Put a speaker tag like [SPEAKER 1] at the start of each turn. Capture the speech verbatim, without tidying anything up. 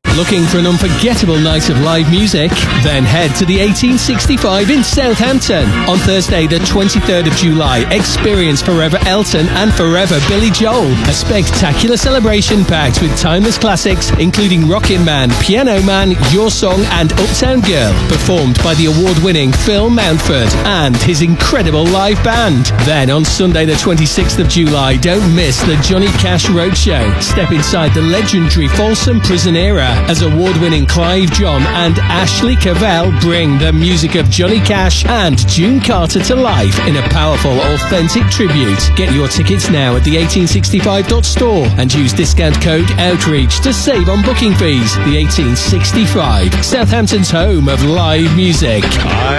[SPEAKER 1] Looking for an unforgettable night of live music? Then head to the eighteen sixty-five in Southampton. On Thursday, the twenty-third of July, experience Forever Elton and Forever Billy Joel. A spectacular celebration packed with timeless classics, including Rockin' Man, Piano Man, Your Song and Uptown Girl, performed by the award-winning Phil Mountford and his incredible live band. Then on Sunday, the twenty-sixth of July, don't miss the Johnny Cash Roadshow. Step inside the legendary Folsom Prison era as award-winning Clive John and Ashley Cavell bring the music of Johnny Cash and June Carter to life in a powerful, authentic tribute. Get your tickets now at the eighteen sixty-five dot store and use discount code OUTREACH to save on booking fees. The eighteen sixty-five, Southampton's home of live music.
[SPEAKER 2] I